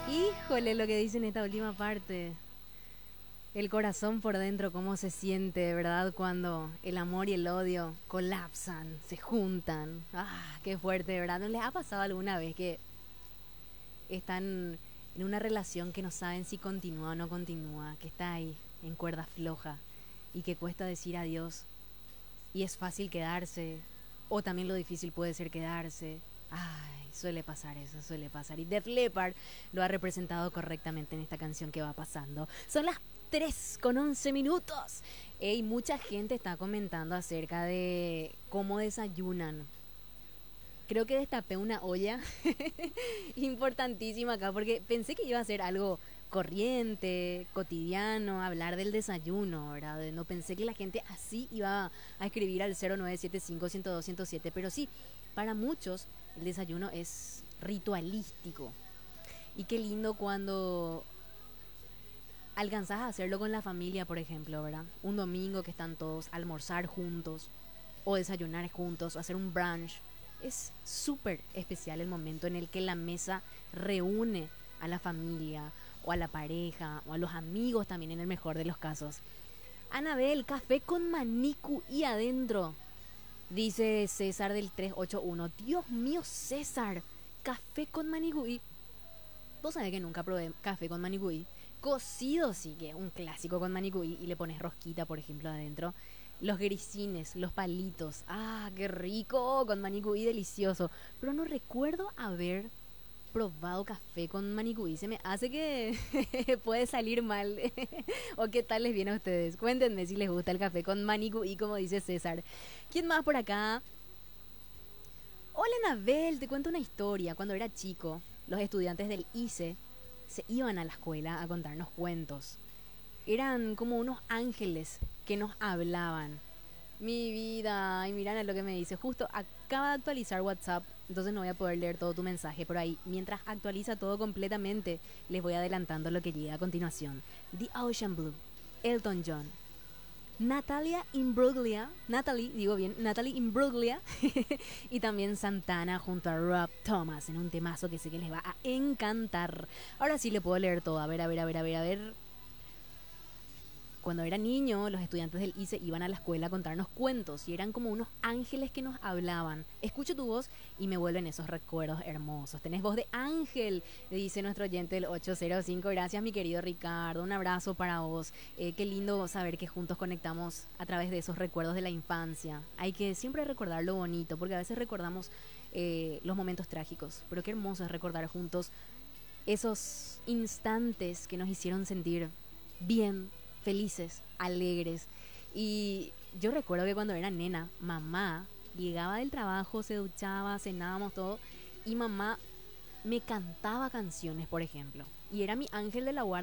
Híjole, lo que dice en esta última parte. El corazón por dentro, cómo se siente, ¿verdad? Cuando el amor y el odio colapsan, se juntan. Ah, qué fuerte, ¿verdad? ¿No les ha pasado alguna vez que están en una relación que no saben si continúa o no continúa, que está ahí, en cuerda floja, y que cuesta decir adiós, y es fácil quedarse, o también lo difícil puede ser quedarse? Ay, suele pasar eso, suele pasar. Y Def Leppard lo ha representado correctamente en esta canción que va pasando. Son las 3:11. Y mucha gente está comentando acerca de cómo desayunan. Creo que destapé una olla importantísima acá porque pensé que iba a ser algo corriente, cotidiano, hablar del desayuno, ¿verdad? No pensé que la gente así iba a escribir al 0975 pero sí, para muchos el desayuno es ritualístico. Y qué lindo cuando alcanzás a hacerlo con la familia, por ejemplo, ¿verdad? Un domingo que están todos a almorzar juntos o desayunar juntos o hacer un brunch. Es súper especial el momento en el que la mesa reúne a la familia o a la pareja o a los amigos también en el mejor de los casos. Anabel, café con maní y adentro, dice César del 381. Dios mío, César, café con maní. Vos sabés que nunca probé café con manicuyí. Cocido sí, que es un clásico con manicuyí y le pones rosquita, por ejemplo, adentro. Los grisines, los palitos. ¡Ah, qué rico! Con manicuyí, delicioso. Pero no recuerdo haber probado café con manicuyí. Se me hace que puede salir mal. ¿O qué tal les viene a ustedes? Cuéntenme si les gusta el café con manicuyí, como dice César. ¿Quién más por acá? Hola, Anabel, te cuento una historia. Cuando era chico, los estudiantes del ICE se iban a la escuela a contarnos cuentos. Eran como unos ángeles que nos hablaban. Mi vida, y miran a lo que me dice. Justo acaba de actualizar WhatsApp, entonces no voy a poder leer todo tu mensaje por ahí. Mientras actualiza todo completamente, les voy adelantando lo que llega a continuación. The Ocean Blue, Elton John, Natalia Imbruglia, Natalie, digo bien, Natalie Imbruglia, y también Santana junto a Rob Thomas en un temazo que sé que les va a encantar. Ahora sí le puedo leer todo, a ver, a ver, a ver, a ver, a ver. Cuando era niño, los estudiantes del ICE iban a la escuela a contarnos cuentos y eran como unos ángeles que nos hablaban. Escucho tu voz y me vuelven esos recuerdos hermosos. Tenés voz de ángel, dice nuestro oyente del 805. Gracias, mi querido Ricardo. Un abrazo para vos. Qué lindo saber que juntos conectamos a través de esos recuerdos de la infancia. Hay que siempre recordar lo bonito, porque a veces recordamos los momentos trágicos. Pero qué hermoso es recordar juntos esos instantes que nos hicieron sentir bien, felices, alegres. Y yo recuerdo que cuando era nena, mamá llegaba del trabajo, se duchaba, cenábamos todo, y mamá me cantaba canciones, por ejemplo. Y era mi ángel de la guarda